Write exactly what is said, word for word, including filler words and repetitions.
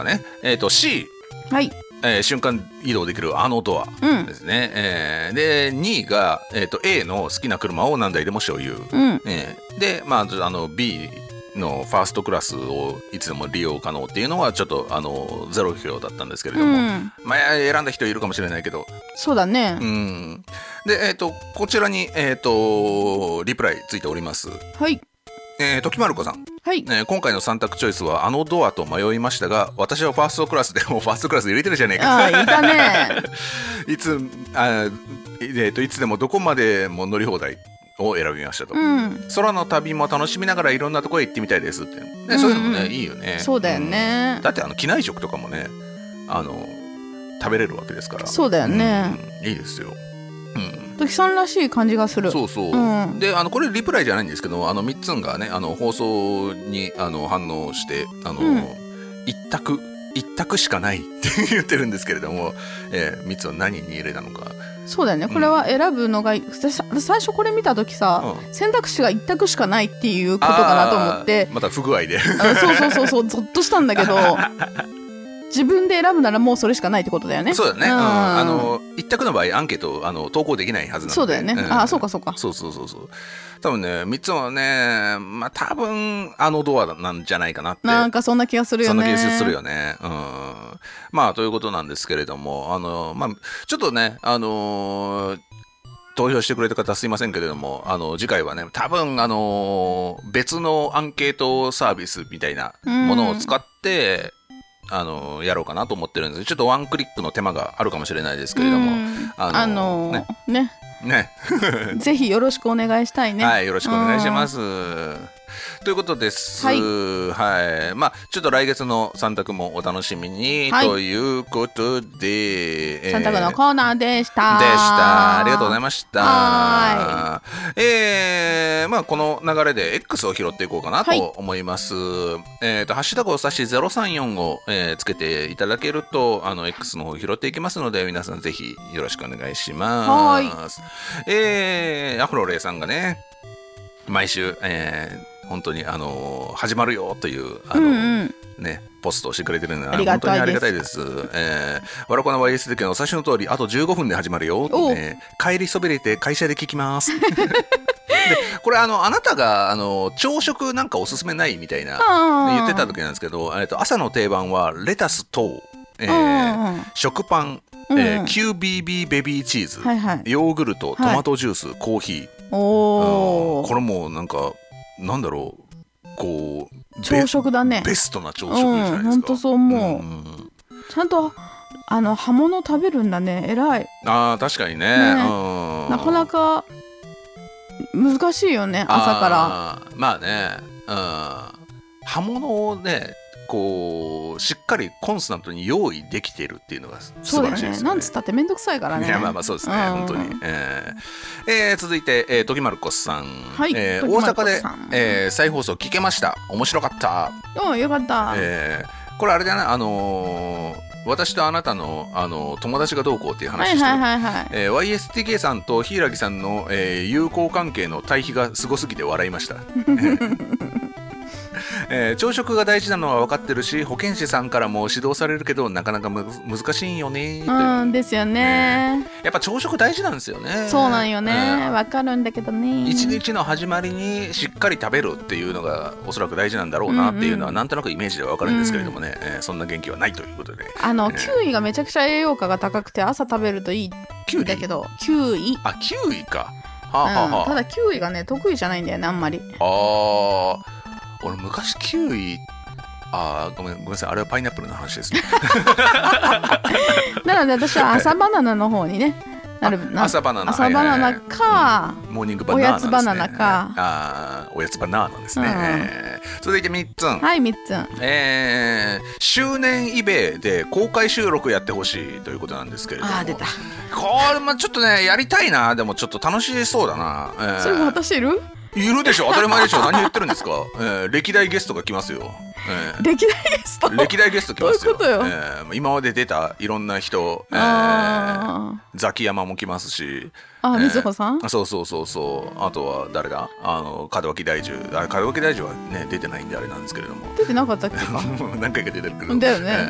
かね。えっ、ー、と C、 はい、 えー、瞬間移動できるあのドアですね。うん、えー、でにいが、えー、と A の好きな車を何台でも所有。 うん、 えー、で、まあ、あの Bのファーストクラスをいつでも利用可能っていうのはちょっとあのゼロ票だったんですけれども、うん、まあ、選んだ人いるかもしれないけど、 そうだね。 うん、で、えー、とこちらに、えー、とリプライついております。 はい。 えー、時丸子さん、 はい、 えー、今回のさん択チョイスはあのドアと迷いましたが、私はファーストクラスでもうファーストクラス入れてるじゃねえか。 ああ、いたね。 いつあ、えー、といつでもどこまでも乗り放題を選びましたと、うん、空の旅も楽しみながらいろんなところへ行ってみたいですって、ね、うんうん、そういうのもねいいよね。 そうだよね、 うん、だってあの機内食とかもねあの食べれるわけですから。 そうだよね、 うん、いいですよ。 時さんらしい感じがする。 そうそう、うん、であのこれリプライじゃないんですけど、あのみっつんがねあの放送にあの反応してあの、うん、一択一択しかないって言ってるんですけれども、えー、みっつは何に入れたのか。そうだよね、これは選ぶのが、うん、最初これ見た時さ、うん、選択肢が一択しかないっていうことかなと思ってまた不具合でそうそうそうそうゾッとしたんだけど自分で選ぶならもうそれしかないってことだよね。 そうだね、うん、あの一択の場合アンケートあの投稿できないはずなので。 そうだよね、うん、あそうかそうか。 そうそうそうそう、多分ねみっつはねまあ多分あのドアなんじゃないかなって、 なんかそんな気がするよね。 そんな気がするよね。うん、まあということなんですけれども、あのまあちょっとねあのー投票してくれた方すいませんけれども、あの次回はね多分あの別のアンケートサービスみたいなものを使って、うん、あのやろうかなと思ってるんです。ちょっとワンクリックの手間があるかもしれないですけれども、 あのあのー、ねねぜひよろしくお願いしたいね。 はい、よろしくお願いします。ということです。はい、はい、まあちょっと来月のさん択もお楽しみに、はい、ということで、 さん択のコーナーでした。 でした。ありがとうございました。はい。えー、まあこの流れで X を拾っていこうかなと思います。はい、えっとハッシュタグを指しゼロさんよんを、えー、つけていただけるとあの X の方を拾っていきますので、皆さんぜひよろしくお願いします。はい、えー、アフロレイさんがね毎週、えー本当にあのー、始まるよというあの、うんうんね、ポストをしてくれてるので本当にありがたいです。えー、わらこな ワイエス 的の最初の通りあとじゅうごふんで始まるよ、ね、帰りそびれて会社で聞きますでこれあのあなたがあの朝食なんかおすすめないみたいな言ってた時なんですけど、えっと朝の定番はレタスと、えー、食パン、えー、キュービービー ベビーチーズ、はいはい、ヨーグルト、トマトジュース、はい、コーヒー、おー、これもなんかなんだろうこう朝食だね。 ベストな朝食じゃないですか。本当、 うん、そう思う、うん、ちゃんとあの葉物食べるんだね。偉い。 あー確かに ね, ね、 うん、なかなか難しいよね朝から。 まあね、うん、葉物をねこうしっかりコンスタントに用意できているっていうのが素晴らしいですね。そうだよね。 なんつったってめんどくさいからね。 いやまあまあそうですね、うん、本当に、えーえー、続いて、えー、時丸子さん、はい、えー、大阪で、えー、再放送聞けました。面白かった。 うんよかった、 えー、これあれだな、あのー、私とあなたの、あの友達がどうこうっていう話してる、はいはいはいはい、えー、ワイエスティーケー さんと柊さんの、えー、友好関係の対比がすごすぎて笑いましたえー、朝食が大事なのは分かってるし保健師さんからも指導されるけどなかなかむ難しいよね。 うんですよね、 ね。やっぱ朝食大事なんですよね。 そうなんよね、えー、分かるんだけどね。 一日の始まりにしっかり食べるっていうのがおそらく大事なんだろうなっていうのは、うんうん、なんとなくイメージでは分かるんですけれどもね、うんえー、そんな元気はないということで、 あの、 えー、 キウイがめちゃくちゃ栄養価が高くて朝食べるといいんだけどキウイあキウイか、はあはあはあ、 うん、ただキウイがね得意じゃないんだよねあんまり。 ああ俺昔キウイあごめんごめんなさいあれはパイナップルの話ですねなので私は朝バナナの方にねなるな朝バナナ朝バナナか、はいはいはい、 モーニングバナナ、ね、 おやつバナナかあおやつバナナですね、うん、続いてみっつはいみっつえー、周年イベで公開収録やってほしいということなんですけれども、 あ出たこれもちょっとねやりたいな。でもちょっと楽しそうだな、えー、 それも私いるいるでしょ当たり前でしょ何言ってるんですか、えー、歴代ゲストが来ますよ、 えー、歴代ゲスト歴代ゲスト来ますよ。 どういうことよ、 えー、今まで出たいろんな人、えー、ザキヤマも来ますし、 あ、みずほさん、 えー、そうそうそうそう。あとは誰だあの門脇大樹あ門脇大樹はね出てないんであれなんですけれども出てなかったっけか何回か出てるけどだよね、